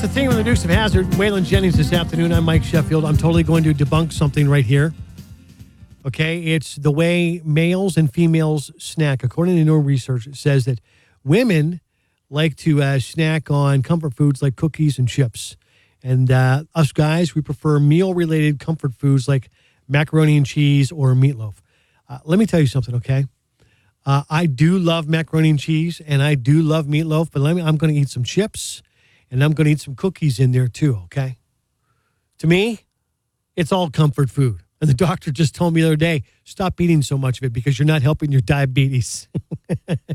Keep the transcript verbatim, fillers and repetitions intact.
the theme of the Dukes of Hazzard. Waylon Jennings this afternoon. I'm Mike Sheffield. I'm totally going to debunk something right here. Okay, it's the way males and females snack. According to new research, it says that women like to uh, snack on comfort foods like cookies and chips. And uh, us guys, we prefer meal-related comfort foods like macaroni and cheese or meatloaf. Uh, let me tell you something, okay? Uh, I do love macaroni and cheese, and I do love meatloaf, but let me, I'm going to eat some chips, and I'm going to eat some cookies in there too, okay? To me, it's all comfort food. And the doctor just told me the other day, stop eating so much of it because you're not helping your diabetes.